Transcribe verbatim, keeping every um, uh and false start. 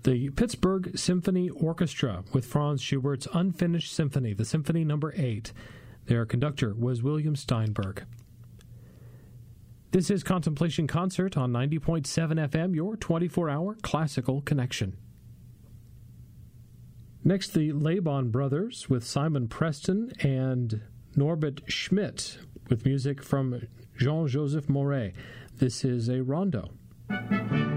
The Pittsburgh Symphony Orchestra with Franz Schubert's Unfinished Symphony, the Symphony Number eight. Their conductor was William Steinberg. This is Contemplation Concert on ninety point seven F M, your twenty-four hour classical connection. Next, the Laban Brothers with Simon Preston and Norbert Schmidt with music from Jean-Joseph Mauret. This is a rondo.